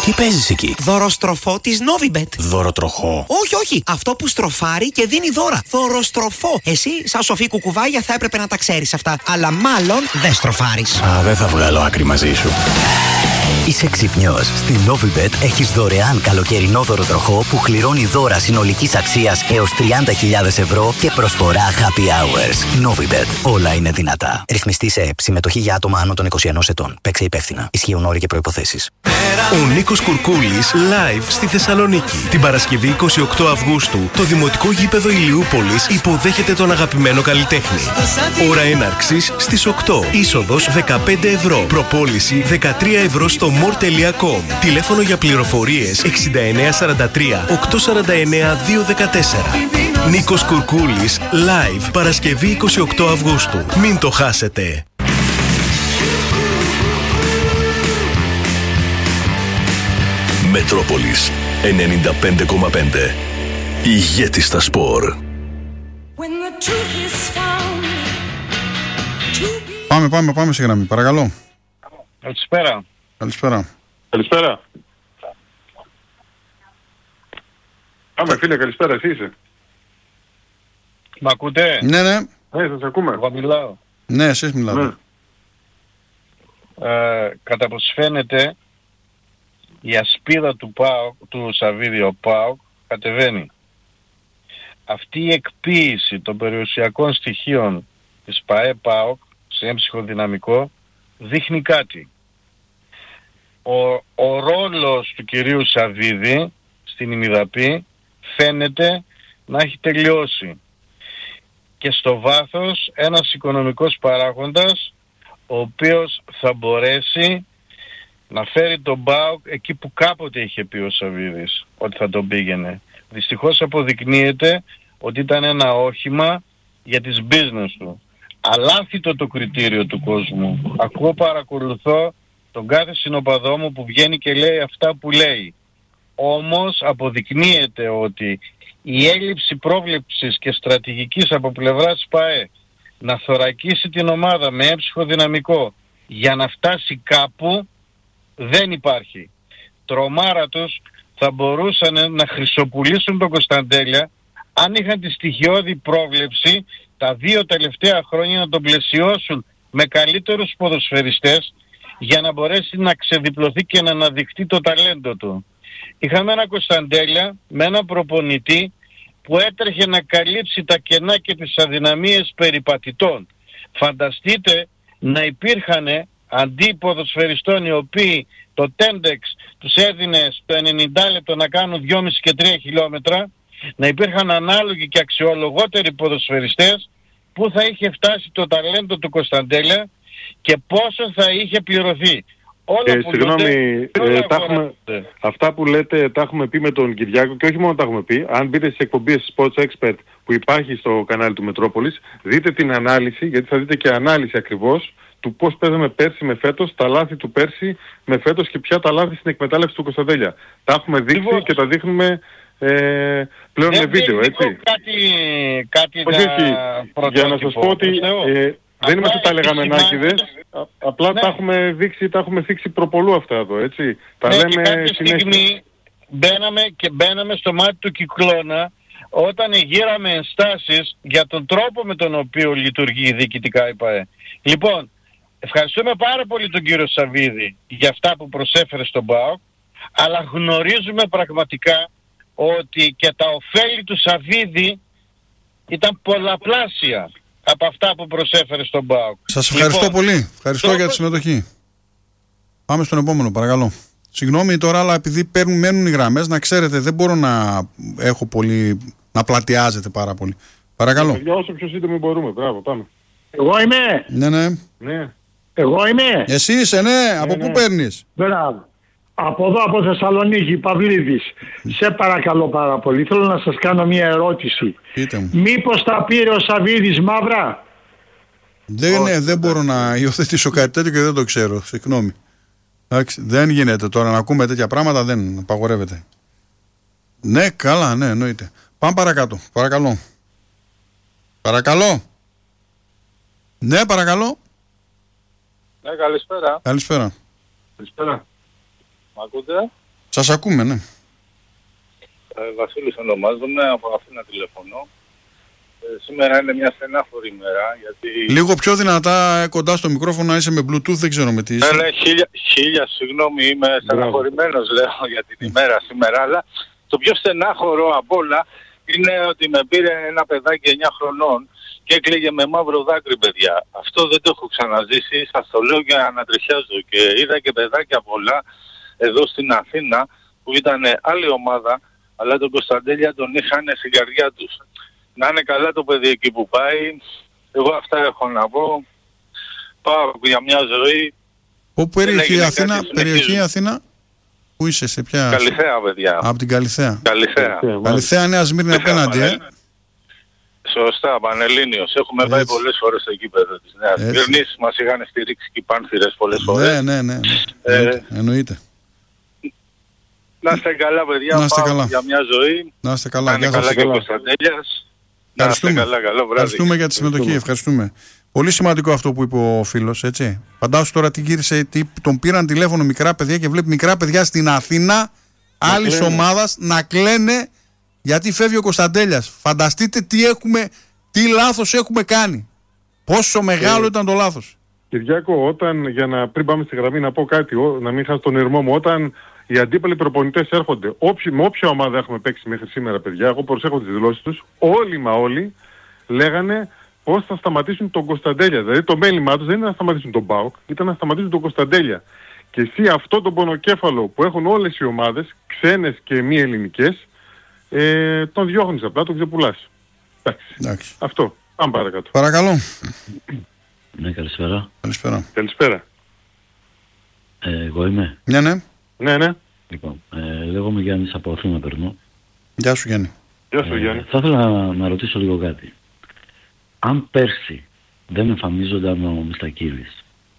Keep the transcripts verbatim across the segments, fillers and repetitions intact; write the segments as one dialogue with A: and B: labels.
A: Τι παίζεις εκεί?
B: Δωροστροφό της Novibet.
A: Δωροτροχό?
B: Όχι, όχι. Αυτό που στροφάρει και δίνει δώρα. Δωροστροφό. Εσύ, σαν σοφή κουκουβάγια, θα έπρεπε να τα ξέρεις αυτά. Αλλά μάλλον δεν στροφάρεις.
A: Α, δεν θα βγάλω άκρη μαζί σου.
C: Είσαι ξυπνιός. Στη Novibet έχεις δωρεάν καλοκαιρινό δωροτροχό που κληρώνει δώρα συνολικής αξίας έως τριάντα χιλιάδες ευρώ και προσφορά happy hours. Novibet. Όλα είναι δυνατά. Ρυθμιστή σε ΕΠ. Συμμετοχή για άτομα άνω των είκοσι ενός ετών. Παίξε υπεύθυνα. Ισχύουν όροι και προϋποθέσεις.
D: Ο Νίκος Κουρκούλης live στη Θεσσαλονίκη. Την Παρασκευή είκοσι οκτώ Αυγούστου, το Δημοτικό Γήπεδο Ηλιούπολης υποδέχεται τον αγαπημένο καλλιτέχνη. Ώρα έναρξης στις οκτώ. Είσοδος δεκαπέντε ευρώ. Προπόληση δεκατρία ευρώ στο more τελεία com. Τηλέφωνο για πληροφορίες εξήντα εννέα σαράντα τρία οκτακόσια σαράντα εννέα διακόσια δεκατέσσερα. Νίκος Κουρκούλης live Παρασκευή είκοσι οκτώ Αυγούστου. Μην το χάσετε.
E: Μετρόπολης ενενήντα πέντε κόμμα πέντε. Ηγέτης στα σπορ.
F: Πάμε, πάμε, πάμε σε γραμμή, παρακαλώ.
G: Καλησπέρα.
F: Καλησπέρα.
G: Καλησπέρα. Πάμε φίλε, καλησπέρα, εσύ είσαι. Μ' ακούτε?
F: Ναι, ναι.
G: Ναι, σας ακούμε. Εγώ μιλάω.
F: Ναι, εσείς μιλάτε.
G: Ναι. Ε, κατά πως φαίνεται, η ασπίδα του ΠΑΟΚ, του Σαββίδη, ο ΠΑΟΚ, κατεβαίνει. Αυτή η εκποίηση των περιουσιακών στοιχείων της ΠΑΕ ΠΑΟΚ σε έμψυχο δυναμικό δείχνει κάτι. Ο, ο ρόλος του κυρίου Σαββίδη στην ημιδαπή φαίνεται να έχει τελειώσει. Και στο βάθος ένας οικονομικός παράγοντας ο οποίος θα μπορέσει να φέρει τον ΠΑΟΚ εκεί που κάποτε είχε πει ο Σαββίδης ότι θα τον πήγαινε. Δυστυχώς αποδεικνύεται ότι ήταν ένα όχημα για τις business του. Αλάθητο το κριτήριο του κόσμου. Ακούω, παρακολουθώ τον κάθε συνοπαδό μου που βγαίνει και λέει αυτά που λέει. Όμως αποδεικνύεται ότι η έλλειψη πρόβλεψης και στρατηγικής από πλευράς ΠΑΕ να θωρακίσει την ομάδα με έμψυχο δυναμικό για να φτάσει κάπου δεν υπάρχει. Τρομάρα τους θα μπορούσαν να χρυσοπουλήσουν τον Κωνσταντέλια αν είχαν τη στοιχειώδη πρόβλεψη τα δύο τελευταία χρόνια να τον πλαισιώσουν με καλύτερους ποδοσφαιριστές για να μπορέσει να ξεδιπλωθεί και να αναδειχθεί το ταλέντο του. Είχαμε ένα Κωνσταντέλια με ένα προπονητή που έτρεχε να καλύψει τα κενά και τις αδυναμίες περιπατητών. Φανταστείτε να υπήρχαν αντί ποδοσφαιριστών οι οποίοι το τέντεξ τους έδινε στο ενενήντα λεπτό να κάνουν δυόμισι και τρία χιλιόμετρα, να υπήρχαν ανάλογοι και αξιολογότεροι ποδοσφαιριστές που θα είχε φτάσει το ταλέντο του Κωνσταντέλια και πόσο θα είχε πληρωθεί. Όλα
H: ε,
G: που
H: συγγνώμη,
G: λέτε,
H: ε, τα έχουμε, αυτά που λέτε τα έχουμε πει με τον Κυριάκο και όχι μόνο τα έχουμε πει. Αν μπείτε στις εκπομπές Sports Expert που υπάρχει στο κανάλι του Μετρόπολης, δείτε την ανάλυση, γιατί θα δείτε και ανάλυση ακριβώς του πώς παίζαμε πέρσι με φέτος, τα λάθη του πέρσι με φέτος και ποια τα λάθη στην εκμετάλλευση του Κωνσταντέλια. Τα έχουμε δείξει λοιπόν, και τα δείχνουμε ε, πλέον με βίντεο, έτσι.
G: Κάτι, κάτι
H: όχι, όχι. Για να σας πω ότι ε, δεν είμαστε τα λεγαμενάκηδες, απλά ναι. τα έχουμε δείξει, τα έχουμε θίξει προπολού αυτά εδώ, έτσι. Τα
G: ναι,
H: λέμε
G: και κάποια
H: συνέχεια.
G: στιγμή μπαίναμε και μπαίναμε στο μάτι του κυκλώνα όταν γύραμε ενστάσεις για τον τρόπο με τον οποίο λειτουργεί διοικητικά η ΠΑΕ. Λοιπόν, ευχαριστούμε πάρα πολύ τον κύριο Σαββίδη για αυτά που προσέφερε στον ΠΑΟΚ, αλλά γνωρίζουμε πραγματικά ότι και τα ωφέλη του Σαββίδη ήταν πολλαπλάσια από αυτά που προσέφερε στον ΠΑΟΚ.
F: Σας ευχαριστώ λοιπόν, πολύ. Ευχαριστώ το... για τη συμμετοχή. Πάμε στον επόμενο, παρακαλώ. Συγγνώμη τώρα, αλλά επειδή παίρνουν, μένουν οι γραμμές, να ξέρετε, δεν μπορώ να έχω πολύ, να πλατιάζετε πάρα πολύ. Παρακαλώ.
H: Για όσο πιο σύντομο μπορούμε. Μπράβο, πάμε.
I: Εγώ είμαι.
F: Ναι, ναι.
H: ναι.
I: Εγώ είμαι.
F: Εσύ είσαι, ναι. ναι από ναι. πού παίρνεις?
I: Μπράβο. Από εδώ, από Θεσσαλονίκη, Παυλίδης. Σε παρακαλώ πάρα πολύ. Θέλω να σας κάνω μια ερώτηση.
F: Πείτε μου.
I: Μήπως τα πήρε ο Σαββίδης μαύρα?
F: Δεν, ναι, δεν μπορώ να υιοθετήσω κάτι τέτοιο και δεν το ξέρω. Συγγνώμη. Δεν γίνεται τώρα να ακούμε τέτοια πράγματα, δεν απαγορεύεται. Ναι, καλά, ναι, εννοείται. Πάμε παρακάτω, παρακαλώ. Παρακαλώ. Ναι, παρακαλώ.
G: Ναι, καλησπέρα.
F: Καλησπέρα.
G: Καλησπέρα. Μ' ακούτε?
F: Σας ακούμε, ναι.
J: Ε, Βασίλης ονομάζομαι, από Αθήνα τηλεφωνώ. Ε, σήμερα είναι μια στενάχωρη ημέρα, γιατί...
F: Λίγο πιο δυνατά ε, κοντά στο μικρόφωνο, να είσαι με Bluetooth, δεν ξέρω με τι είσαι.
J: Ναι, ναι, χίλια, χίλια συγγνώμη, είμαι στεναχωρημένος λέω για την ημέρα σήμερα, αλλά το πιο στενάχωρο απ' όλα είναι ότι με πήρε ένα παιδάκι εννιά χρονών και έκλαιγε με μαύρο δάκρυ, παιδιά. Αυτό δεν το έχω ξαναζήσει, σας το λέω και ανατριχιάζω. Και είδα και παιδάκια πολλά εδώ στην Αθήνα που ήταν άλλη ομάδα, αλλά τον Κωνσταντέλια τον είχαν στην καρδιά τους. Να είναι καλά το παιδί εκεί που πάει. Εγώ αυτά έχω να πω. Πάω για μια ζωή.
F: Πού περιοχή Αθήνα, περιοχή Αθήνα, πού είσαι, σε ποια...
J: Καλυθέα, παιδιά.
F: Από την Καλυθέα.
J: Καλυθέα.
F: Καλυθέα, Νέα Σμύρνη απέναντι, ε.
J: Σωστά, Πανελλήνιος. Έχουμε
F: Έτσι.
J: πάει πολλές φορές στο γήπεδο της Νέας Σμύρνης. Μας είχαν στηρίξει και οι Πάνθυρες πολλές φορές.
F: Ναι, ναι, ναι.
J: Ε,
F: Εννοείται.
J: Να είστε καλά, παιδιά.
F: Να είστε
J: Πάω
F: καλά.
J: για μια ζωή.
F: Να είστε καλά.
J: Να είναι
F: Γεια σας.
J: καλά και ο Κωνσταντέλιας. Να είστε καλά, καλό βράδυ.
F: Ευχαριστούμε για τη συμμετοχή. Ευχαριστούμε. Πολύ σημαντικό αυτό που είπε ο φίλος, έτσι. Φαντάσου τώρα τι γύρισε, τι, τον πήραν τηλέφωνο μικρά παιδιά και βλέπει μικρά παιδιά στην Αθήνα άλλη ομάδα να κλαίνε γιατί φεύγει ο Κωνσταντέλιας. Φανταστείτε τι έχουμε, τι λάθος έχουμε κάνει. Πόσο μεγάλο
H: Ε,
F: ήταν το λάθος.
H: Κυριάκο, όταν, για να πριν πάμε στη γραμμή να πω κάτι, ό, να μην χάσω τον ηρμό μου, όταν οι αντίπαλοι προπονητές έρχονται, όποιοι, με όποια ομάδα έχουμε παίξει μέχρι σήμερα, παιδιά, εγώ προσέχω τις δηλώσεις τους, όλοι μα όλοι λέγανε πώς θα σταματήσουν τον Κωνσταντέλια. Δηλαδή το μέλημά τους δεν ήταν να σταματήσουν τον ΠΑΟΚ, ήταν να σταματήσουν τον Κωνσταντέλια. Και εσύ αυτό το πονοκέφαλο που έχουν όλες οι ομάδες, ξένες και μη ελληνικές, ε, τον διώχνεις απλά, τον ξεπουλάς. Εντάξει.
F: Εντάξει.
H: Αυτό. Πάμε παρακάτω.
F: Παρακαλώ.
K: Ναι, καλησπέρα.
F: Καλησπέρα.
H: Καλησπέρα.
K: Ε, εγώ είμαι.
F: Ναι, ναι.
H: Ναι, ναι.
K: Λοιπόν, ε, λέγομαι Γιάννης από Αθήνα περνώ.
F: Γεια σου Γιάννη.
H: Γεια σου
K: Ε,
H: Γιάννη.
K: θα ήθελα να, να ρωτήσω λίγο κάτι. Αν πέρσι δεν εμφανίζονταν ο Μιστακίδης,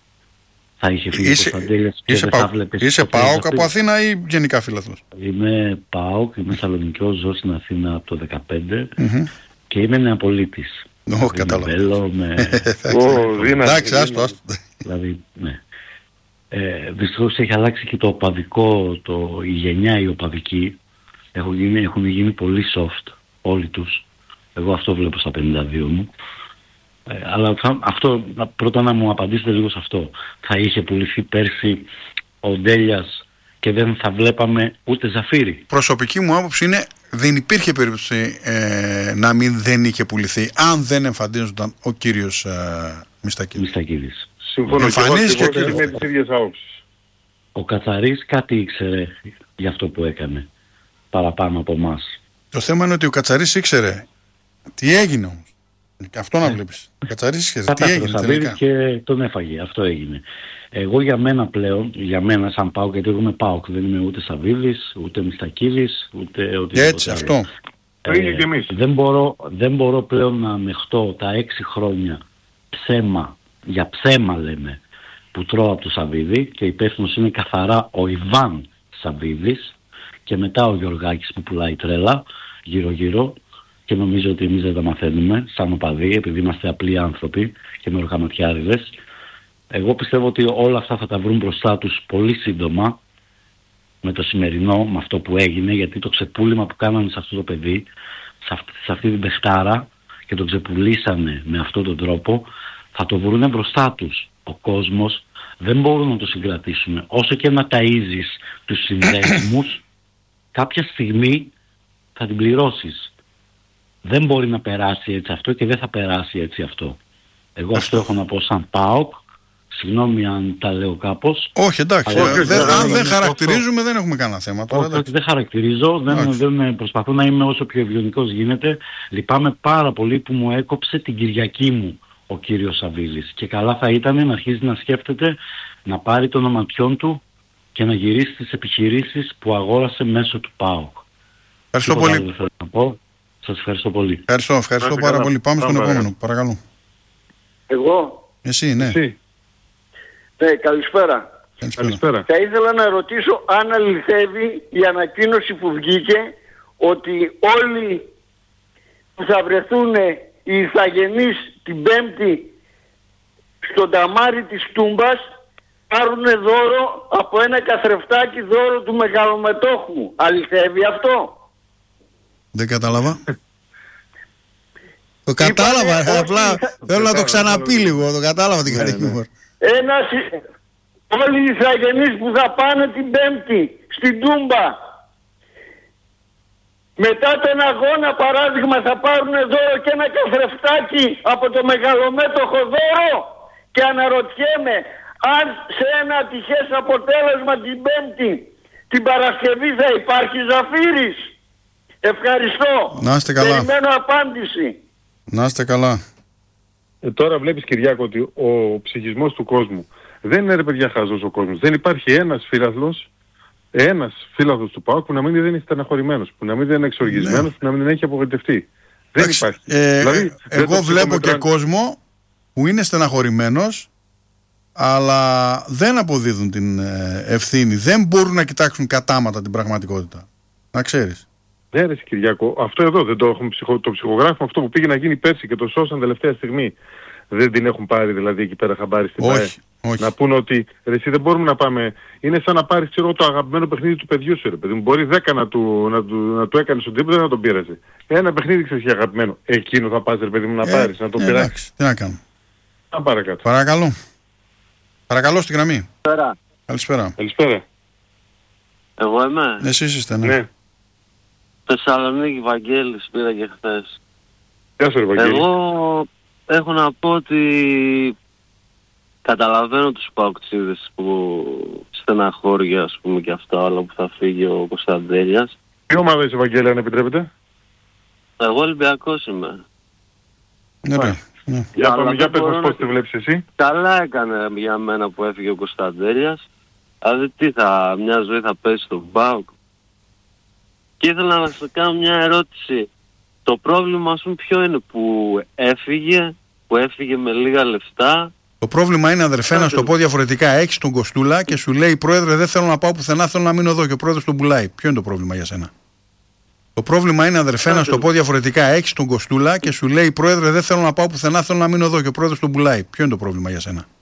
K: θα είχε φύγει ο
F: Είσαι,
K: Κωνσταντέλιας και
F: είσαι,
K: δεν θα
F: πα,
K: βλέπεις...
F: είσαι
K: ποτέ
F: ΠΑΟΚ
K: να
F: από
K: πει-
F: Αθήνα ή γενικά φίλαθλος?
K: Είμαι ΠΑΟΚ, είμαι Θεσσαλονικιός, ζω στην Αθήνα από το δεκαπέντε
F: Μμμ.
K: και είμαι νεαπολίτης.
F: Ω, κατάλαβα.
K: Με βέλο, με...
H: Ω, δύναμη.
F: Εντάξει, άστο, άστο.
K: Δηλαδή, ναι. Ε, δυστυχώς έχει αλλάξει και το οπαδικό, το, η γενιά η οπαδική. Έχουν γίνει, έχουν γίνει πολύ soft όλοι τους. Εγώ αυτό βλέπω στα πενήντα δύο μου. Ε, αλλά θα, αυτό, να- πρώτα να μου απαντήσετε λίγο σε αυτό. Θα είχε πουληθεί πέρσι ο Ντέλιας και δεν θα βλέπαμε ούτε Ζαφύρι.
F: Προσωπική μου άποψη είναι δεν υπήρχε περίπτωση ε, να μην δεν είχε πουληθεί αν δεν εμφανίζονταν ο κύριος ε, Μιστακίδης.
K: Μιστακίδης.
H: Συμφωνώ και εγώ,
F: Εμφανίζεις
H: και εγώ
F: και
H: και
F: κύριος.
H: με τις ίδιες άποψεις.
K: Ο Κατσαρής κάτι ήξερε για αυτό που έκανε παραπάνω από εμάς.
F: Το θέμα είναι ότι ο Κατσαρής ήξερε τι έγινε όμως. Και αυτό να βλέπεις. Ο Κατσαρής ήξερε τι
K: Κατάφερε
F: έγινε
K: ο Σαββίδης
F: τελικά.
K: και τον έφαγε. Αυτό έγινε. Εγώ για μένα πλέον, για μένα σαν ΠΑΟΚ, γιατί εγώ είμαι ΠΑΟΚ, δεν είμαι ούτε Σαββίδης, ούτε Μιστακίδης, ούτε οτιδήποτε
F: Έτσι,
K: άλλο.
F: αυτό.
H: Το ίδιο και εμείς.
K: Δεν μπορώ, δεν μπορώ πλέον να ανεχτώ τα έξι χρόνια ψέμα, για ψέμα λέμε, που τρώω από το Σαββίδη και υπεύθυνος είναι καθαρά ο Ιβάν Σαββίδης και μετά ο Γιωργάκης που πουλάει τρέλα γύρω γύρω και νομίζω ότι εμείς δεν τα μαθαίνουμε σαν οπαδοί επειδή είμαστε απλοί άνθρωποι και μεροκαματιάριδες. Εγώ πιστεύω ότι όλα αυτά θα τα βρουν μπροστά τους πολύ σύντομα με το σημερινό, με αυτό που έγινε, γιατί το ξεπούλημα που κάνανε σε αυτό το παιδί, σε αυτή, σε αυτή την παιχτάρα και το ξεπουλήσανε με αυτόν τον τρόπο, θα το βρούνε μπροστά τους. Ο κόσμος δεν μπορούν να το συγκρατήσουν. Όσο και να ταΐζεις τους συνδέσμους, κάποια στιγμή θα την πληρώσεις. Δεν μπορεί να περάσει έτσι αυτό και δεν θα περάσει έτσι αυτό. Εγώ αυτό έχω να πω σαν ΠΑΟΚ. Συγγνώμη αν τα λέω κάπως.
F: Όχι, εντάξει.
K: Αλλά-
F: ε, δεν- αν δεν
K: Όχι,
F: χαρακτηρίζουμε δεν έχουμε κανένα θέμα. Τώρα,
K: όχι,
F: εντάξει.
K: δεν χαρακτηρίζω, δεν,
F: Εντάξει.
K: δεν προσπαθώ να είμαι όσο πιο ευγενικός γίνεται. Λυπάμαι πάρα πολύ που μου έκοψε την Κυριακή μου ο κύριος Σαββίδης. Και καλά θα ήταν να αρχίσει να σκέφτεται να πάρει τον οματιόν του και να γυρίσει στις επιχειρήσεις που αγόρασε μέσω του ΠΑΟΚ.
F: Ευχαριστώ
K: Τίποτα
F: πολύ.
K: άλλο δεν θέλω να πω. Σας ευχαριστώ πολύ.
F: Ευχαριστώ, ευχαριστώ
H: Να είστε
F: πάρα
H: καλά.
F: πολύ. Πάμε στον
H: Πάμε
F: επόμενο. Παρακαλώ.
L: Εγώ,
F: Εσύ, ναι.
H: Εσύ.
L: ναι, καλησπέρα.
F: Καλησπέρα.
H: Καλησπέρα.
L: Θα ήθελα να ρωτήσω αν αληθεύει η ανακοίνωση που βγήκε ότι όλοι που θα βρεθούν οι ηθαγενείς την Πέμπτη στον ταμάρι της Τούμπας πάρουν δώρο από ένα καθρεφτάκι δώρο του μεγαλομετόχου. Αληθεύει αυτό?
F: Δεν κατάλαβα. Το κατάλαβα,
L: Είπανε,
F: απλά
L: όχι,
F: θέλω να το ξαναπεί λίγο. Το κατάλαβα τι κάνει χιούμορ.
L: Ένας, όλοι οι ηθαγενείς που θα πάνε την Πέμπτη στην Τούμπα, μετά τον αγώνα παράδειγμα θα πάρουν δώρο και ένα καθρεφτάκι από το μεγαλομέτωχο δώρο. Και αναρωτιέμαι αν σε ένα ατυχές αποτέλεσμα την Πέμπτη, την Παρασκευή θα υπάρχει Ζαφύρης. Ευχαριστώ.
F: Να είστε καλά.
L: Περιμένω απάντηση.
F: Να είστε καλά.
H: Ε, τώρα βλέπεις, Κυριάκο, ότι ο ψυχισμός του κόσμου δεν είναι, ρε παιδιά, χαζός ο κόσμος. Δεν υπάρχει ένας φίλαθλος, ένας φίλαθλος του ΠΑΟΚ που να μην δεν είναι στεναχωρημένος, που να μην δεν είναι εξοργισμένος, ναι. που να μην δεν έχει απογοητευτεί. Δεν
F: Εξ,
H: υπάρχει.
F: Ε,
H: δηλαδή,
F: εγώ βλέπω και κόσμο που είναι στεναχωρημένος, αλλά δεν αποδίδουν την ε, ευθύνη. Δεν μπορούν να κοιτάξουν κατάματα την πραγματικότητα. Να ξέρεις.
H: Ναι, ρε Κυριάκο, αυτό εδώ δεν το έχουμε ψυχο, το ψυχογράφημα, αυτό που πήγε να γίνει πέρσι και το σώσαν τελευταία στιγμή. Δεν την έχουν πάρει δηλαδή εκεί πέρα χαμπάρι στην ΠΑΕ.
F: Όχι.
H: Να πούνε ότι ρε, εσύ δεν μπορούμε να πάμε. Είναι σαν να πάρεις, ξέρω, το αγαπημένο παιχνίδι του παιδιού σου, ρε παιδί μου. Μπορεί δέκα να του, να του, να του έκανε στον τύπο, δεν να τον πείραζε. Ένα παιχνίδι ξέρεις και αγαπημένο. Εκείνο θα πας, ρε παιδί μου, να
F: Ε,
H: πάρεις, να τον
F: ε,
H: πειράξει.
F: εντάξει, τι να κάνω.
H: Να παρακάτω.
F: Παρακαλώ. Παρακαλώ στη γραμμή.
M: Καλησπέρα.
F: Καλησπέρα.
H: Καλησπέρα.
M: Εγώ είμαι.
F: Εσείς είστε, ναι.
H: ναι.
M: Θεσσαλονίκη, Βαγγέλης, πήρα και χθες.
H: Γεια σου, ρε Βαγγέλη.
M: Εγώ έχω να πω ότι καταλαβαίνω τους παοκτζίδες που στεναχώρια, ας πούμε, και αυτά όλα που θα φύγει ο Κωνσταντέλιας.
H: Τι ομάδα είσαι, Βαγγέλη, αν επιτρέπετε?
M: Εγώ Ολυμπιακός είμαι.
F: Ναι, ναι. ναι.
H: Για, πάμε, για πες μας
M: να...
H: πώς τη βλέπεις εσύ.
M: Καλά έκανε για μένα που έφυγε ο Κωνσταντέλιας. Δηλαδή τι θα, μια ζωή θα πέσει στον ΠΑΟΚ. Και ήθελα να σας κάνω μια ερώτηση. Το πρόβλημα, ας πούμε, ποιο είναι που έφυγε, που έφυγε με λίγα λεφτά.
F: Το πρόβλημα είναι, αδερφέ, να σου το πω διαφορετικά. Έχεις τον Κοστούλα και σου λέει: Πρόεδρε, δεν θέλω να πάω πουθενά, θέλω να μείνω εδώ. Και ο πρόεδρος τον πουλάει. Ποιο είναι το πρόβλημα για σένα? Το πρόβλημα είναι, αδερφέ, να σου το πω διαφορετικά. Έχεις τον Κοστούλα και σου λέει: Πρόεδρε, δεν θέλω να πάω πουθενά, θέλω να μείνω εδώ. Και ο πρόεδρος τον πουλάει. Ποιο είναι το πρόβλημα για σένα?